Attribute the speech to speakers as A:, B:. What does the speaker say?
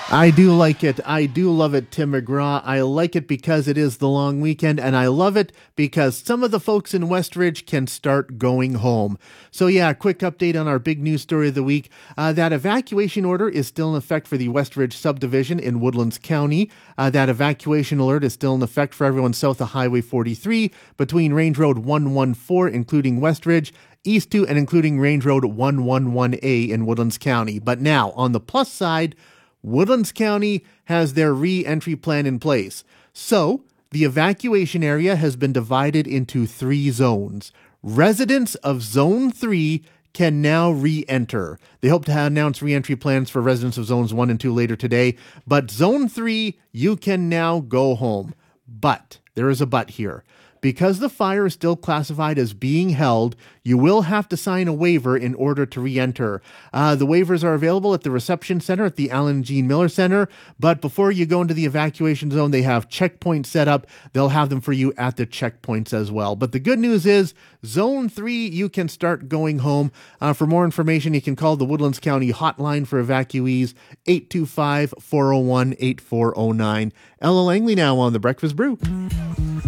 A: I do like it. I do love it, Tim McGraw. I like it because it is the long weekend, and I love it because some of the folks in Westridge can start going home. So yeah, quick update on our big news story of the week. That evacuation order is still in effect for the Westridge subdivision in Woodlands County. That evacuation alert is still in effect for everyone south of Highway 43 between Range Road 114, including Westridge, east to and including Range Road 111A in Woodlands County. But now, on the plus side, Woodlands County has their re-entry plan in place. So, the evacuation area has been divided into 3 zones. Residents of Zone 3 can now re-enter. They hope to announce re-entry plans for residents of Zones 1 and 2 later today. But Zone 3, you can now go home. But, there is a but here. Because the fire is still classified as being held, you will have to sign a waiver in order to re-enter. The waivers are available at the reception center at the Alan Jean Miller Center, but before you go into the evacuation zone, they have checkpoints set up. They'll have them for you at the checkpoints as well. But the good news is, Zone 3, you can start going home. For more information, you can call the Woodlands County hotline for evacuees, 825-401-8409. Ella Langley now on The Breakfast Brew.